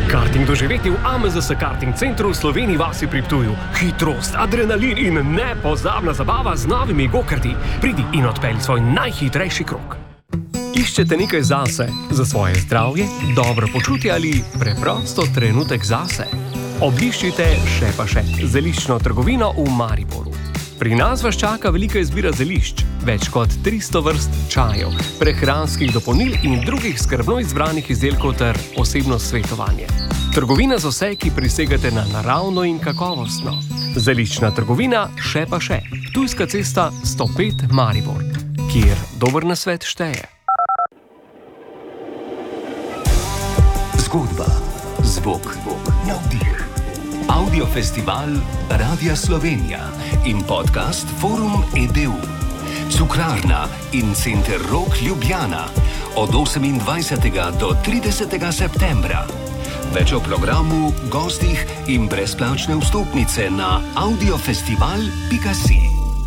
Karting doživeti v AMZS Karting centru v Sloveniji vasi pri Ptuju. Hitrost, adrenalin in nepozabna zabava z novimi go-karti. Pridi in odpelji svoj najhitrejši krog. Iščete nekaj zase, za svoje zdravje, dobro počutje ali preprosto trenutek zase? Obiščite Še pa še, zeliščno trgovino v Mariboru. Pri nas vas čaka velika izbira zelišč, več kot 300 vrst čajev, prehranskih dopolnil in drugih skrbno izbranih izdelkov ter osebno svetovanje. Trgovina za vse, ki prisegate na naravno in kakovostno. Zeliščna trgovina Še pa še, Ptujska cesta 105 Maribor, kjer dober nasvet šteje. Zgodba, zvok, navdih. Audiofestival Radia Slovenija in podcast Forum EDU. Cukrarna in Center Rok Ljubljana od 28. do 30. septembra. Več o programu, gostih in brezplačne vstopnice na audiofestival.si.